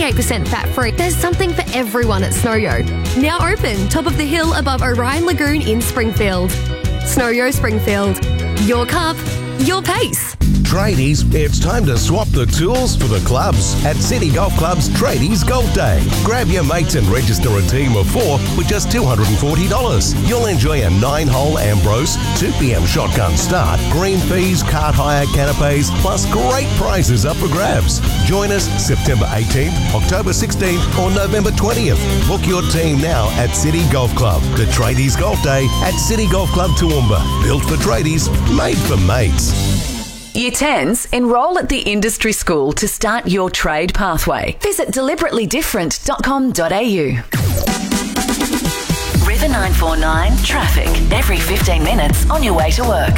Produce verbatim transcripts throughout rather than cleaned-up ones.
ninety-eight percent fat-free. There's something for everyone at Snowyo. Now open, top of the hill above Orion Lagoon in Springfield. Snowyo Springfield. Your cup, your pace. Tradies, it's time to swap the tools for the clubs at City Golf Club's Tradies Golf Day. Grab your mates and register a team of four for just two hundred forty dollars. You'll enjoy a nine-hole Ambrose, two p.m. shotgun start, green fees, cart hire, canapes, plus great prizes up for grabs. Join us September eighteenth, October sixteenth or November twentieth. Book your team now at City Golf Club. The Tradies Golf Day at City Golf Club Toowoomba. Built for tradies, made for mates. Year tens, enrol at the industry school to start your trade pathway. Visit deliberately different dot com dot a u. River nine four nine traffic. Every fifteen minutes on your way to work.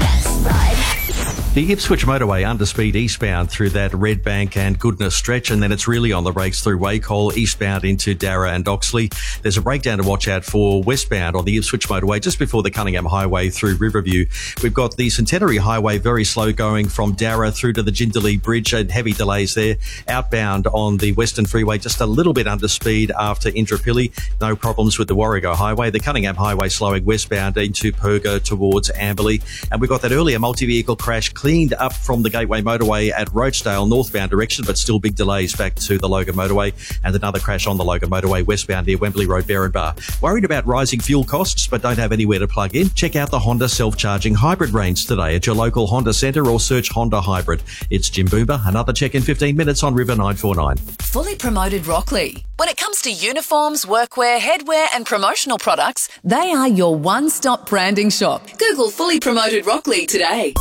The Ipswich motorway underspeed eastbound through that Red Bank and Goodness stretch, and then it's really on the brakes through Wacol eastbound into Darra and Oxley. There's a breakdown to watch out for westbound on the Ipswich motorway just before the Cunningham Highway through Riverview. We've got the Centenary Highway very slow going from Darra through to the Jindalee Bridge and heavy delays there. Outbound on the Western Freeway just a little bit under speed after Indooroopilly. No problems with the Warrego Highway. The Cunningham Highway slowing westbound into Perga towards Amberley. And we've got that earlier multi-vehicle crash cleaned up from the Gateway Motorway at Rochedale northbound direction, but still big delays back to the Logan Motorway, and another crash on the Logan Motorway westbound near Wembley Road, Berrinbar. Worried about rising fuel costs but don't have anywhere to plug in? Check out the Honda self-charging hybrid range today at your local Honda centre or search Honda Hybrid. It's Jim Boomer. Another check in fifteen minutes on River nine four nine. Fully promoted Rockley. When it comes to uniforms, workwear, headwear and promotional products, they are your one-stop branding shop. Google Fully Promoted Rockley today.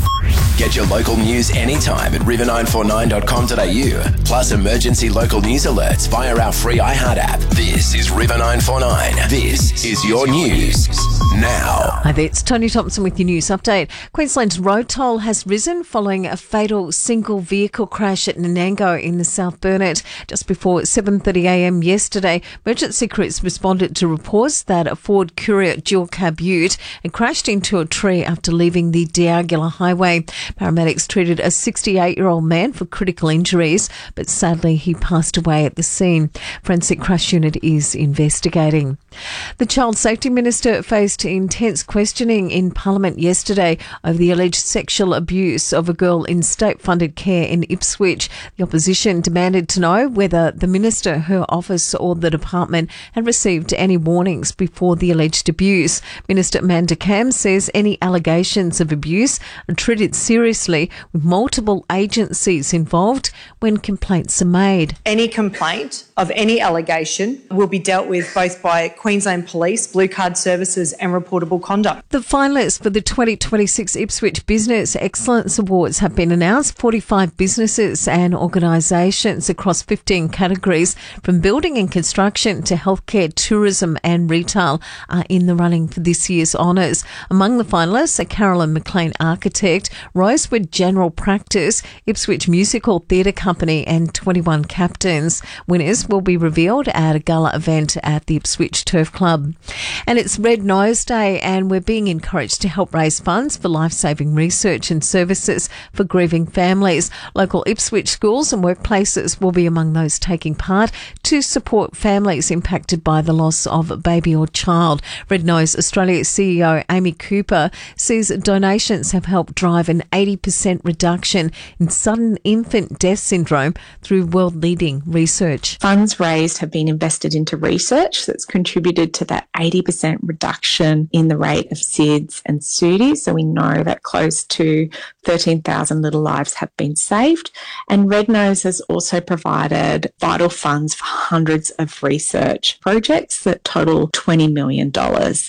Get your local news anytime at river nine four nine dot com dot a u. Plus emergency local news alerts via our free iHeart app. This is River nine four nine. This is your news now. Hi there, it's Tony Thompson with your news update. Queensland's road toll has risen following a fatal single vehicle crash at Nanango in the South Burnett just before seven thirty a m yesterday. Emergency crews responded to reports that a Ford Courier dual cab ute had crashed into a tree after leaving the Diagula Highway. Paramedics treated a sixty-eight-year-old man for critical injuries, but sadly he passed away at the scene. Forensic Crash Unit is investigating. The Child Safety Minister faced intense questioning in Parliament yesterday over the alleged sexual abuse of a girl in state-funded care in Ipswich. The opposition demanded to know whether the minister, her office or the department had received any warnings before the alleged abuse. Minister Amanda Cam says any allegations of abuse are treated seriously with multiple agencies involved when complaints are made. Any complaint of any allegation will be dealt with both by Queensland Police, Blue Card Services and reportable conduct. The finalists for the twenty twenty-six Ipswich Business Excellence Awards have been announced. forty-five businesses and organisations across fifteen categories from building and construction to healthcare, tourism and retail are in the running for this year's honours. Among the finalists are Carolyn McLean Architect, Rosewood General Practice, Ipswich Musical Theatre Company and twenty-one captains. Winners will be revealed at a gala event at the Ipswich Turf Club. And it's Red Nose Day and we're being encouraged to help raise funds for life-saving research and services for grieving families. Local Ipswich schools and workplaces will be among those taking part to support families impacted by the loss of a baby or child. Red Nose Australia C E O Amy Cooper says donations have helped drive an eighty percent reduction in sudden infant death syndrome through world-leading research. Funds raised have been invested into research that's contributed to that eighty percent reduction in the rate of S I D S and S U D I. So we know that close to thirteen thousand little lives have been saved. And Red Nose has also provided vital funds for hundreds of research projects that total twenty million dollars.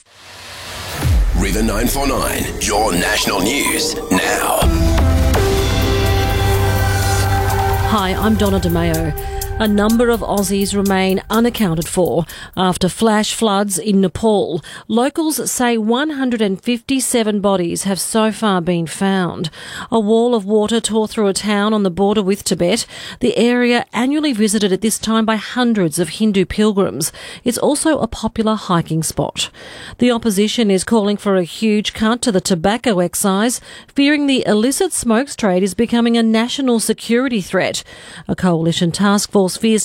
River nine four nine, your national news now. Hi, I'm Donna DeMeo. A number of Aussies remain unaccounted for after flash floods in Nepal. Locals say one hundred fifty-seven bodies have so far been found. A wall of water tore through a town on the border with Tibet, the area annually visited at this time by hundreds of Hindu pilgrims. It's also a popular hiking spot. The opposition is calling for a huge cut to the tobacco excise, fearing the illicit smokes trade is becoming a national security threat. A coalition task force fears